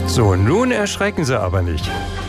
So, nun erschrecken Sie aber nicht.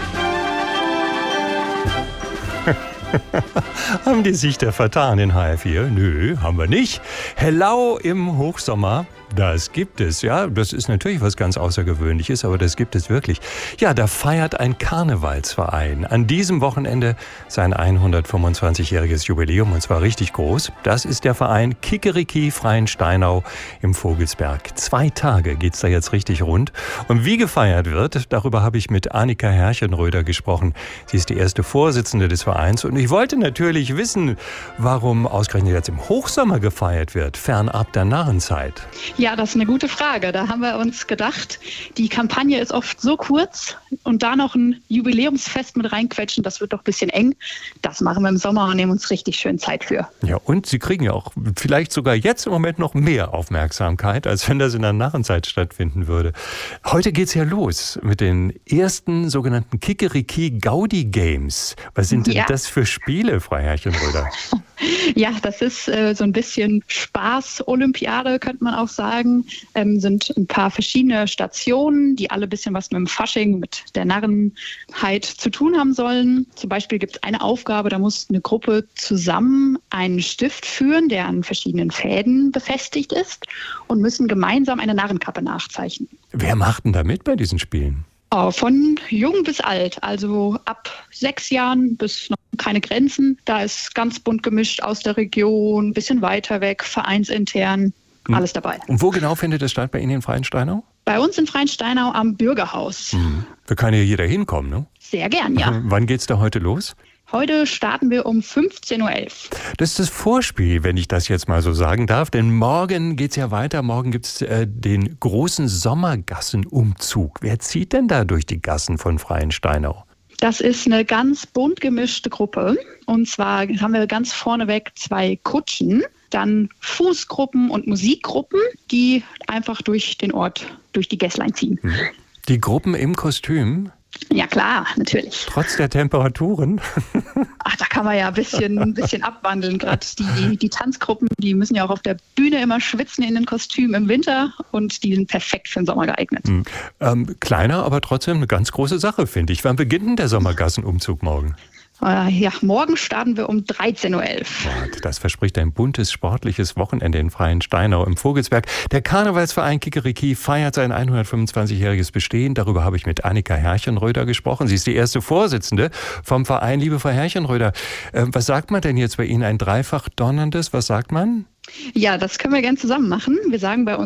Haben die sich da vertan in HR4? Nö, haben wir nicht. Hellau im Hochsommer. Das gibt es, ja. Das ist natürlich was ganz Außergewöhnliches, aber das gibt es wirklich. Ja, da feiert ein Karnevalsverein an diesem Wochenende sein 125-jähriges Jubiläum, und zwar richtig groß. Das ist der Verein Kikeriki Freiensteinau im Vogelsberg. 2 Tage geht's da jetzt richtig rund. Und wie gefeiert wird, darüber habe ich mit Annika Herrchenröder gesprochen. Sie ist die erste Vorsitzende des Vereins. Und ich wollte natürlich wissen, warum ausgerechnet jetzt im Hochsommer gefeiert wird, fernab der Narrenzeit. Ja, das ist eine gute Frage. Da haben wir uns gedacht, die Kampagne ist oft so kurz und da noch ein Jubiläumsfest mit reinquetschen, das wird doch ein bisschen eng. Das machen wir im Sommer und nehmen uns richtig schön Zeit für. Ja, und Sie kriegen ja auch vielleicht sogar jetzt im Moment noch mehr Aufmerksamkeit, als wenn das in der Narrenzeit stattfinden würde. Heute geht's ja los mit den ersten sogenannten Kikeriki Gaudi Games. Was sind denn das für Spiele, Frau Herrchenröder? Ja, das ist so ein bisschen Spaß-Olympiade, könnte man auch sagen. Sind ein paar verschiedene Stationen, die alle ein bisschen was mit dem Fasching, mit der Narrenheit zu tun haben sollen. Zum Beispiel gibt es eine Aufgabe, da muss eine Gruppe zusammen einen Stift führen, der an verschiedenen Fäden befestigt ist, und müssen gemeinsam eine Narrenkappe nachzeichnen. Wer macht denn da mit bei diesen Spielen? Von jung bis alt, also ab 6 Jahren bis noch keine Grenzen. Da ist ganz bunt gemischt aus der Region, ein bisschen weiter weg, vereinsintern, alles dabei. Und wo genau findet es statt bei Ihnen in Freiensteinau? Bei uns in Freiensteinau am Bürgerhaus. Da kann ja jeder hinkommen, ne? Sehr gern, ja. Wann geht's da heute los? Heute starten wir um 15.11 Uhr. Das ist das Vorspiel, wenn ich das jetzt mal so sagen darf. Denn morgen geht's ja weiter. Morgen gibt's den großen Sommergassenumzug. Wer zieht denn da durch die Gassen von Freiensteinau? Das ist eine ganz bunt gemischte Gruppe. Und zwar haben wir ganz vorneweg 2 Kutschen, dann Fußgruppen und Musikgruppen, die einfach durch den Ort, durch die Gässlein ziehen. Die Gruppen im Kostüm? Ja klar, natürlich. Trotz der Temperaturen? Ach, da kann man ja ein bisschen abwandeln. Gerade die Tanzgruppen, die müssen ja auch auf der Bühne immer schwitzen in den Kostümen im Winter, und die sind perfekt für den Sommer geeignet. Kleiner, aber trotzdem eine ganz große Sache, finde ich. Wann beginnt denn der Sommergassenumzug morgen? Ja, morgen starten wir um 13.11 Uhr. Das verspricht ein buntes, sportliches Wochenende in Freiensteinau im Vogelsberg. Der Karnevalsverein Kikeriki feiert sein 125-jähriges Bestehen. Darüber habe ich mit Annika Herrchenröder gesprochen. Sie ist die erste Vorsitzende vom Verein. Liebe Frau Herrchenröder, was sagt man denn jetzt bei Ihnen? Ein dreifach donnerndes, was sagt man? Ja, das können wir gerne zusammen machen. Wir sagen bei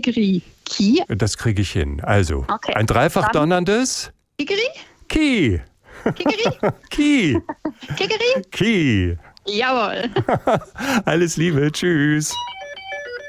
uns Kikeriki. Das kriege ich hin. Also, okay. Ein dreifach donnerndes Kikeri? Ki. Kikeri? Ki. Kikeri? Ki. Jawohl. Alles Liebe. Tschüss.